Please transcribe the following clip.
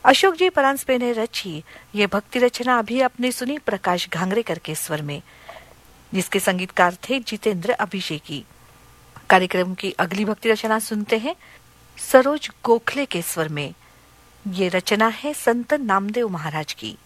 अशोक जी परांजपे ने रची ये भक्ति रचना अभी आपने सुनी प्रकाश घांगरेकर के स्वर में, जिसके संगीतकार थे जितेंद्र अभिषेकी। कार्यक्रम की अगली भक्ति रचना सुनते हैं सरोज गोखले के स्वर में। ये रचना है संत नामदेव महाराज की।